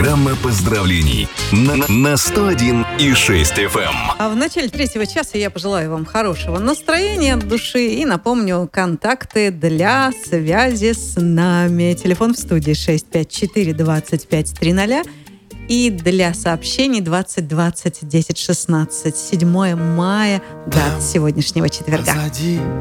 Программа поздравлений на 101,6 FM. А в начале третьего часа я пожелаю вам хорошего настроения от души и напомню контакты для связи с нами. Телефон в студии 654-2530 и для сообщений 20 20 10 16. 7 мая, дата сегодняшнего четверга.